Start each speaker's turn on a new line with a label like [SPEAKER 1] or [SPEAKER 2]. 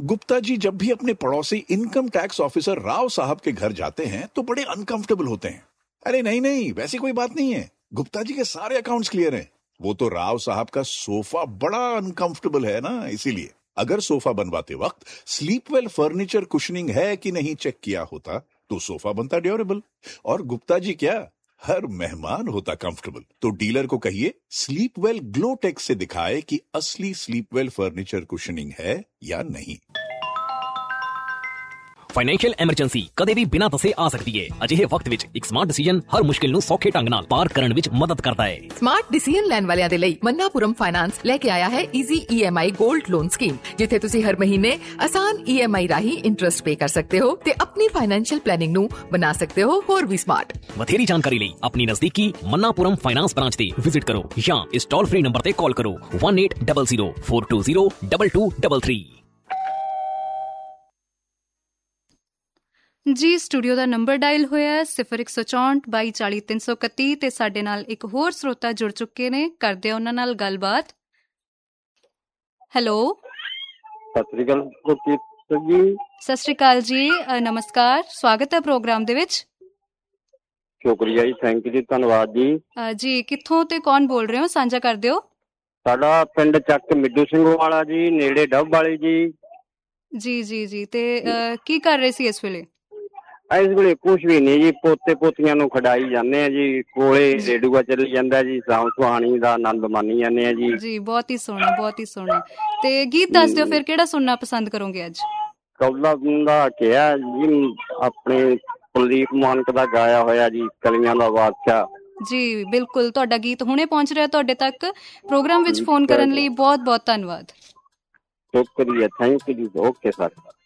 [SPEAKER 1] गुप्ता जी जब भी अपने पड़ोसी इनकम टैक्स ऑफिसर राव साहब के घर जाते हैं तो बड़े अनकंफर्टेबल होते हैं। अरे नहीं नहीं, वैसी कोई बात नहीं है, गुप्ता जी के सारे अकाउंट्स क्लियर हैं। वो तो राव साहब का सोफा बड़ा अनकंफर्टेबल है ना, इसीलिए अगर सोफा बनवाते वक्त स्लीपवेल फर्नीचर कुशनिंग है कि नहीं चेक किया होता तो सोफा बनता ड्यूरेबल, और गुप्ता जी क्या, हर मेहमान होता कंफर्टेबल। तो डीलर को कहिए स्लीपवेल ग्लोटेक्स से दिखाए कि असली स्लीपवेल फर्नीचर कुशनिंग है या नहीं।
[SPEAKER 2] ਫਾਈਨੈਂਸ਼ੀਅਲ ਐਮਰਜੈਂਸੀ ਕਦੇ ਵੀ ਬਿਨਾਂ ਦੱਸੇ ਆ ਸਕਦੀ ਹੈ। ਅਜਿਹੇ ਵਕਤ ਵਿੱਚ ਇੱਕ ਸਮਾਰਟ ਡਿਸੀਜਨ ਹਰ ਮੁਸ਼ਕਿਲ ਨੂੰ ਸੌਖੇ ਢੰਗ ਨਾਲ ਪਾਰ ਕਰਨ ਵਿੱਚ ਮਦਦ ਕਰਦਾ ਹੈ।
[SPEAKER 3] ਸਮਾਰਟ ਡਿਸੀਜਨ ਲੈਣ ਵਾਲਿਆਂ ਦੇ ਲਈ ਮन्नापुरम ਫਾਈਨਾਂਸ ਲੈ ਕੇ ਆਇਆ ਹੈ easy EMI gold loan scheme, ਜਿੱਥੇ ਤੁਸੀਂ ਹਰ ਮਹੀਨੇ ਆਸਾਨ EMI ਰਾਹੀਂ ਇੰਟਰਸਟ ਪੇ ਕਰ ਸਕਦੇ ਹੋ ਤੇ ਆਪਣੀ ਫਾਈਨੈਂਸ਼ੀਅਲ ਪਲੈਨਿੰਗ ਨੂੰ ਬਣਾ ਸਕਦੇ ਹੋ ਹੋਰ ਵੀ ਸਮਾਰਟ।
[SPEAKER 2] ਵਧੇਰੀ ਜਾਣਕਾਰੀ ਲਈ ਆਪਣੀ ਨਜ਼ਦੀਕੀ मन्नापुरम ਫਾਈਨਾਂਸ ਬ੍ਰਾਂਚ ਤੇ ਵਿਜ਼ਿਟ ਕਰੋ ਜਾਂ ਇਸ ਟੋਲ ਫ੍ਰੀ ਨੰਬਰ ਤੇ ਕਾਲ ਕਰੋ 180042022233।
[SPEAKER 4] ਜੀ ਸਟੂਡੀਓ ਦਾ ਨੰਬਰ ਡਾਇਲ ਹੋਇਆ 0164 2240 331 ਤੇ ਸਾਡੇ ਨਾਲ ਇੱਕ ਹੋਰ ਸਰੋਤਾ ਜੁੜ ਚੁੱਕੇ ਨੇ, ਕਰਦੇ ਆ ਉਹਨਾਂ ਨਾਲ ਗੱਲਬਾਤ। ਹੈਲੋ,
[SPEAKER 5] ਸਤਿ ਸ੍ਰੀ ਅਕਾਲ ਜੀ।
[SPEAKER 4] ਸਤਿ ਸ੍ਰੀ ਅਕਾਲ ਜੀ, ਨਮਸਕਾਰ, ਸਵਾਗਤ ਹੈ ਪ੍ਰੋਗਰਾਮ ਦੇ ਵਿੱਚ।
[SPEAKER 5] ਸ਼ੁਕਰੀਆ ਜੀ, ਥੈਂਕ ਯੂ ਜੀ, ਧੰਨਵਾਦ ਜੀ।
[SPEAKER 4] ਜੀ ਕਿੱਥੋਂ ਤੇ ਕੌਣ ਬੋਲ ਰਹੇ ਹੋ, ਸਾਂਝਾ ਕਰ ਦਿਓ।
[SPEAKER 5] ਸਾਡਾ ਪਿੰਡ ਚੱਕ ਮਿੱਡੂ ਸਿੰਘ ਵਾਲਾ ਜੀ, ਨੇੜੇ ਡੱਬ ਵਾਲੀ ਜੀ।
[SPEAKER 4] ਜੀ ਜੀ ਜੀ, ਤੇ ਕੀ ਕਰ ਰਹੇ ਸੀ ਇਸ ਵੇਲੇ?
[SPEAKER 5] ਇਸ ਵੇਲੇ ਕੁਛ ਵੀ ਨਹੀਂ ਜੀ, ਪੋਤੇ ਪੋਤੀਆਂ ਨੂੰ ਖਿਡਾਈ ਜਾਂਦੇ ਆ ਜੀ, ਕੋਲੇ ਰੇਡੂਆ ਚੱਲੀ ਜਾਂਦਾ ਜੀ, ਸਾਂਭ ਸੁਹਾਣੀ ਦਾ ਆਨੰਦ ਮਾਣੀ ਜਾਂਦੇ ਆ ਜੀ।
[SPEAKER 4] ਜੀ ਬਹੁਤ ਹੀ ਸੋਹਣਾ, ਬਹੁਤ ਹੀ ਸੋਹਣਾ। ਤੇ ਗੀਤ ਦੱਸ ਦਿਓ ਫਿਰ, ਕਿਹੜਾ ਸੁਣਨਾ ਪਸੰਦ ਕਰੋਗੇ ਅੱਜ?
[SPEAKER 5] ਕੌਲਾ ਦਾ ਕਿਹਾ ਜੀ, ਆਪਣੇ ਕੁਲਦੀਪ ਮਾਨਕ ਦਾ ਗਾਇਆ ਹੋਇਆ ਜੀ, ਕਲੀਆਂ ਦਾ ਬਾਦਸ਼ਾਹ।
[SPEAKER 4] ਜੀ ਬਿਲਕੁਲ, ਤੁਹਾਡਾ ਗੀਤ ਹੁਣੇ ਪਹੁੰਚ ਰਿਹਾ ਤੁਹਾਡੇ ਤੱਕ। ਪ੍ਰੋਗਰਾਮ ਵਿੱਚ ਫੋਨ ਕਰਨ ਲਈ ਬਹੁਤ ਬਹੁਤ ਧੰਨਵਾਦ।
[SPEAKER 5] ਸ਼ੁਕਰੀਆ, ਥੈਂਕ ਯੂ ਜੀ, ਓਕੇ ਸਰ।